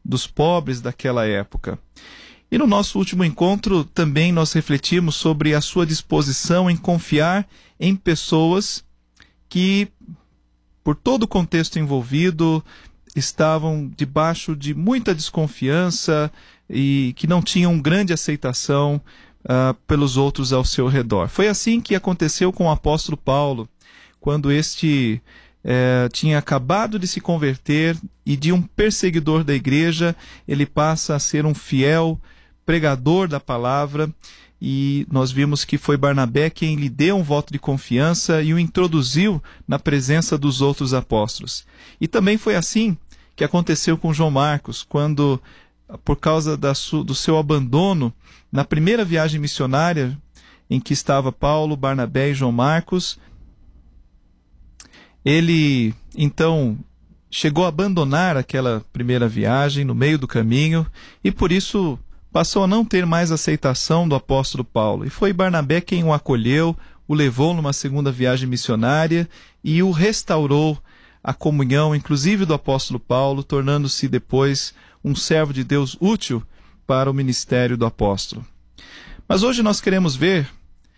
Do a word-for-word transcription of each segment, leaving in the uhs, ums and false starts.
dos pobres daquela época. E no nosso último encontro também nós refletimos sobre a sua disposição em confiar em pessoas que, por todo o contexto envolvido, estavam debaixo de muita desconfiança e que não tinham grande aceitação uh, pelos outros ao seu redor. Foi assim que aconteceu com o apóstolo Paulo, quando este eh, tinha acabado de se converter e de um perseguidor da igreja, ele passa a ser um fiel pregador da palavra, e nós vimos que foi Barnabé quem lhe deu um voto de confiança e o introduziu na presença dos outros apóstolos. E também foi assim que aconteceu com João Marcos, quando, por causa da su, do seu abandono, na primeira viagem missionária em que estava Paulo, Barnabé e João Marcos, ele então chegou a abandonar aquela primeira viagem no meio do caminho e por isso passou a não ter mais aceitação do apóstolo Paulo. E foi Barnabé quem o acolheu, o levou numa segunda viagem missionária e o restaurou a comunhão, inclusive do apóstolo Paulo, tornando-se depois um servo de Deus útil para o ministério do apóstolo. Mas hoje nós queremos ver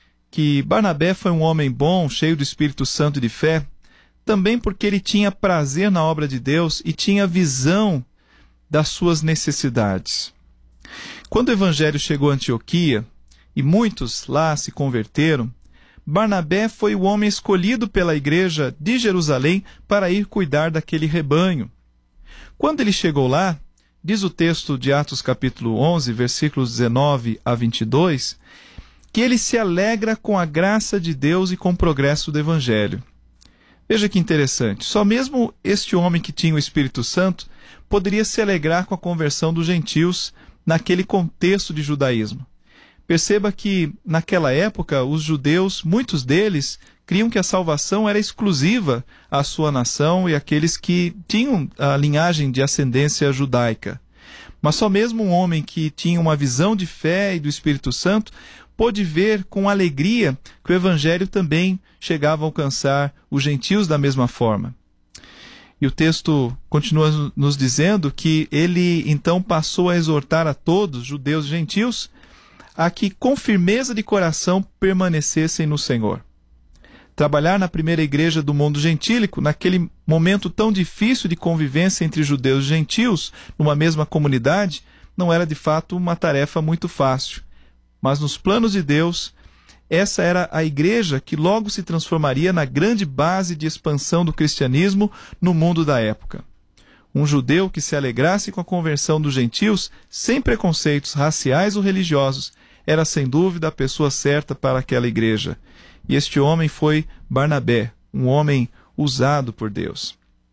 que Barnabé foi um homem bom, cheio do Espírito Santo e de fé, também porque ele tinha prazer na obra de Deus e tinha visão das suas necessidades. Quando o evangelho chegou a Antioquia e muitos lá se converteram, Barnabé foi o homem escolhido pela igreja de Jerusalém para ir cuidar daquele rebanho. Quando ele chegou lá, diz o texto de Atos capítulo onze, versículos dezenove a vinte e dois, que ele se alegra com a graça de Deus e com o progresso do evangelho. Veja que interessante, só mesmo este homem que tinha o Espírito Santo poderia se alegrar com a conversão dos gentios naquele contexto de judaísmo. Perceba que, naquela época, os judeus, muitos deles, criam que a salvação era exclusiva à sua nação e àqueles que tinham a linhagem de ascendência judaica. Mas só mesmo um homem que tinha uma visão de fé e do Espírito Santo pôde ver com alegria que o evangelho também chegava a alcançar os gentios da mesma forma. E o texto continua nos dizendo que ele então passou a exortar a todos, judeus e gentios, a que com firmeza de coração permanecessem no Senhor. Trabalhar na primeira igreja do mundo gentílico, naquele momento tão difícil de convivência entre judeus e gentios, numa mesma comunidade, não era de fato uma tarefa muito fácil. Mas nos planos de Deus, essa era a igreja que logo se transformaria na grande base de expansão do cristianismo no mundo da época. Um judeu que se alegrasse com a conversão dos gentios, sem preconceitos raciais ou religiosos, era sem dúvida a pessoa certa para aquela igreja. E este homem foi Barnabé, um homem usado por Deus.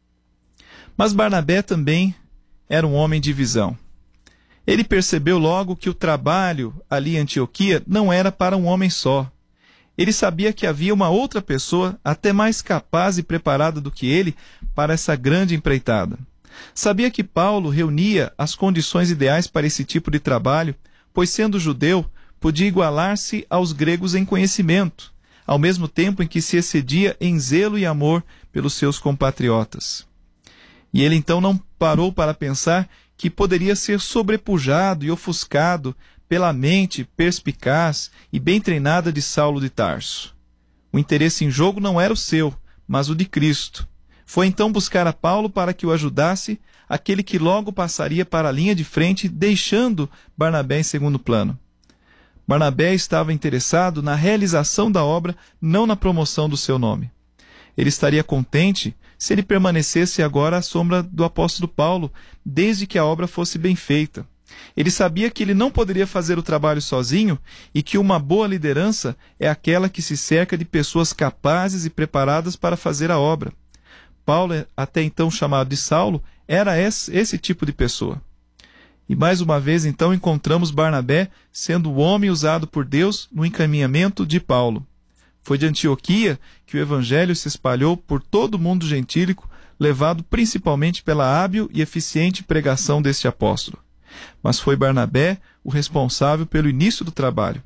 Mas Barnabé também era um homem de visão. Ele percebeu logo que o trabalho ali em Antioquia não era para um homem só. Ele sabia que havia uma outra pessoa, até mais capaz e preparada do que ele, para essa grande empreitada. Sabia que Paulo reunia as condições ideais para esse tipo de trabalho, pois sendo judeu, podia igualar-se aos gregos em conhecimento, ao mesmo tempo em que se excedia em zelo e amor pelos seus compatriotas. E ele então não parou para pensar que poderia ser sobrepujado e ofuscado pela mente perspicaz e bem treinada de Saulo de Tarso. O interesse em jogo não era o seu, mas o de Cristo. Foi então buscar a Paulo para que o ajudasse, aquele que logo passaria para a linha de frente, deixando Barnabé em segundo plano. Barnabé estava interessado na realização da obra, não na promoção do seu nome. Ele estaria contente se ele permanecesse agora à sombra do apóstolo Paulo, desde que a obra fosse bem feita. Ele sabia que ele não poderia fazer o trabalho sozinho e que uma boa liderança é aquela que se cerca de pessoas capazes e preparadas para fazer a obra. Paulo, até então chamado de Saulo, era esse, esse tipo de pessoa. E mais uma vez, então, encontramos Barnabé sendo o homem usado por Deus no encaminhamento de Paulo. Foi de Antioquia que o evangelho se espalhou por todo o mundo gentílico, levado principalmente pela hábil e eficiente pregação deste apóstolo. Mas foi Barnabé o responsável pelo início do trabalho.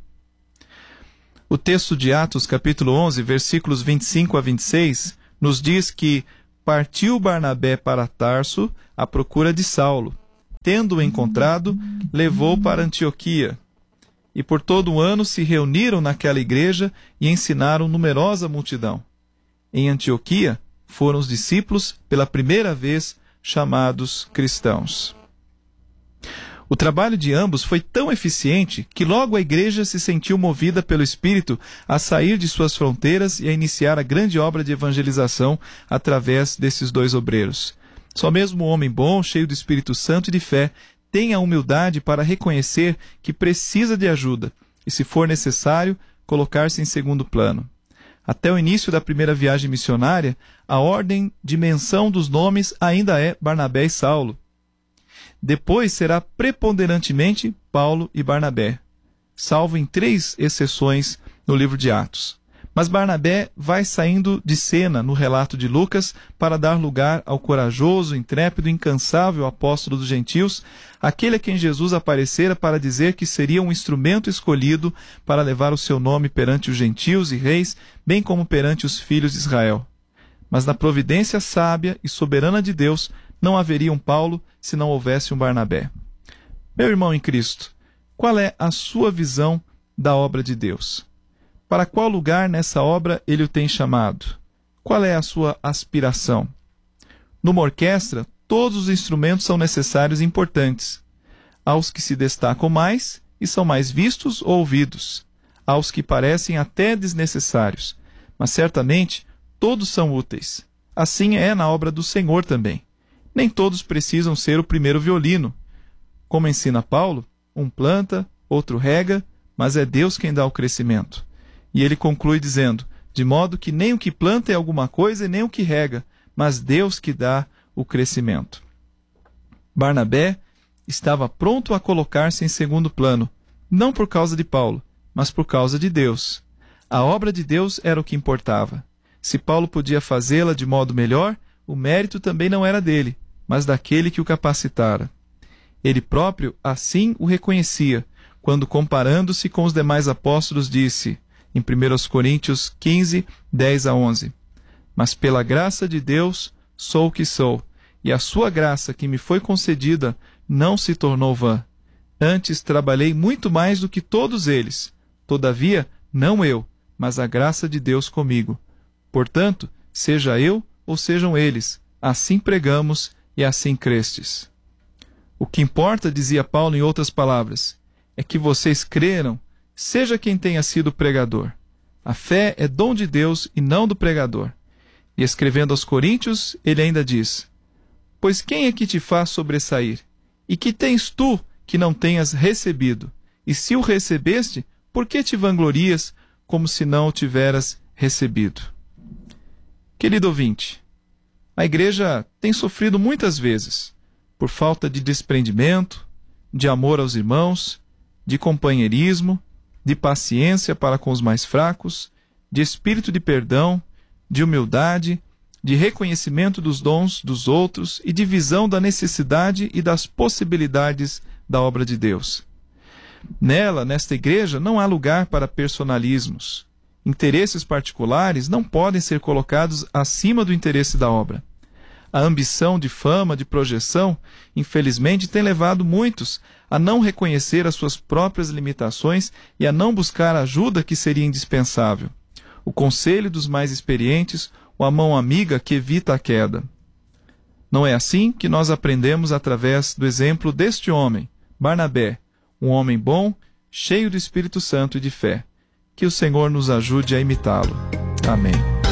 O texto de Atos, capítulo onze, versículos vinte e cinco a vinte e seis, nos diz que partiu Barnabé para Tarso à procura de Saulo. tendo-o encontrado, levou para Antioquia. E por todo o ano se reuniram naquela igreja e ensinaram numerosa multidão. Em Antioquia foram os discípulos, pela primeira vez, chamados cristãos. O trabalho de ambos foi tão eficiente que logo a igreja se sentiu movida pelo Espírito a sair de suas fronteiras e a iniciar a grande obra de evangelização através desses dois obreiros. Só mesmo o homem bom, cheio do Espírito Santo e de fé, tem a humildade para reconhecer que precisa de ajuda e, se for necessário, colocar-se em segundo plano. Até o início da primeira viagem missionária, a ordem de menção dos nomes ainda é Barnabé e Saulo. Depois será preponderantemente Paulo e Barnabé, salvo em três exceções no livro de Atos. Mas Barnabé vai saindo de cena no relato de Lucas para dar lugar ao corajoso, intrépido e incansável apóstolo dos gentios, aquele a quem Jesus aparecera para dizer que seria um instrumento escolhido para levar o seu nome perante os gentios e reis, bem como perante os filhos de Israel. Mas na providência sábia e soberana de Deus, não haveria um Paulo se não houvesse um Barnabé. Meu irmão em Cristo, qual é a sua visão da obra de Deus? Para qual lugar nessa obra ele o tem chamado? Qual é a sua aspiração? Numa orquestra, todos os instrumentos são necessários e importantes. Há os que se destacam mais e são mais vistos ou ouvidos. Há os que parecem até desnecessários, mas certamente todos são úteis. Assim é na obra do Senhor também. Nem todos precisam ser o primeiro violino. Como ensina Paulo, um planta, outro rega, mas é Deus quem dá o crescimento. E ele conclui dizendo, de modo que nem o que planta é alguma coisa e nem o que rega, mas Deus que dá o crescimento. Barnabé estava pronto a colocar-se em segundo plano, não por causa de Paulo, mas por causa de Deus. A obra de Deus era o que importava. Se Paulo podia fazê-la de modo melhor, o mérito também não era dele, mas daquele que o capacitara. Ele próprio assim o reconhecia, quando, comparando-se com os demais apóstolos, disse, em primeira Coríntios quinze, dez a onze, mas pela graça de Deus sou o que sou, e a sua graça que me foi concedida não se tornou vã. Antes trabalhei muito mais do que todos eles. Todavia, não eu, mas a graça de Deus comigo. Portanto, seja eu ou sejam eles, assim pregamos e assim crestes. O que importa, dizia Paulo em outras palavras, é que vocês creram, seja quem tenha sido pregador. A fé é dom de Deus e não do pregador. E escrevendo aos Coríntios, ele ainda diz, pois quem é que te faz sobressair? E que tens tu que não tenhas recebido? E se o recebeste, por que te vanglorias como se não o tiveras recebido? Querido ouvinte, a igreja tem sofrido muitas vezes por falta de desprendimento, de amor aos irmãos, de companheirismo, de paciência para com os mais fracos, de espírito de perdão, de humildade, de reconhecimento dos dons dos outros e de visão da necessidade e das possibilidades da obra de Deus. Nela, nesta igreja, não há lugar para personalismos. Interesses particulares não podem ser colocados acima do interesse da obra. A ambição de fama, de projeção, infelizmente, tem levado muitos a não reconhecer as suas próprias limitações e a não buscar a ajuda que seria indispensável. O conselho dos mais experientes, ou a mão amiga que evita a queda. Não é assim que nós aprendemos através do exemplo deste homem, Barnabé, um homem bom, cheio do Espírito Santo e de fé. Que o Senhor nos ajude a imitá-lo. Amém.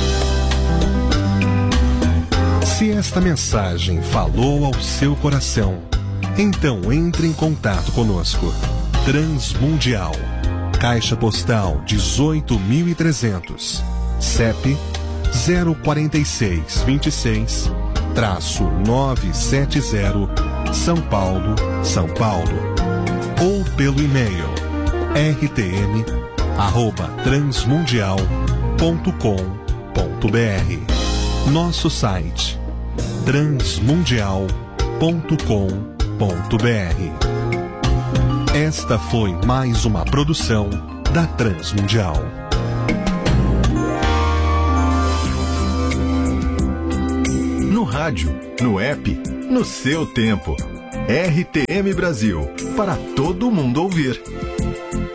Se esta mensagem falou ao seu coração, então entre em contato conosco. Transmundial, Caixa Postal dezoito mil e trezentos, C E P zero quatro seis dois seis, nove sete zero, São Paulo, São Paulo. Ou pelo e-mail r t m arroba transmundial ponto com ponto b r. Nosso site transmundial ponto com ponto b r. Esta foi mais uma produção da Transmundial. No rádio, no app, no seu tempo. R T M Brasil, para todo mundo ouvir.